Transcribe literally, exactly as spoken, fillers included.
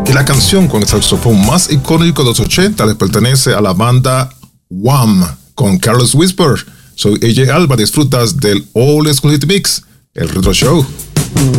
Y la canción con el saxofón más icónico de los ochenta les pertenece a la banda Wham con Careless Whisper. Soy A J Alba, disfrutas del All School Hit Mix, el Retro Show.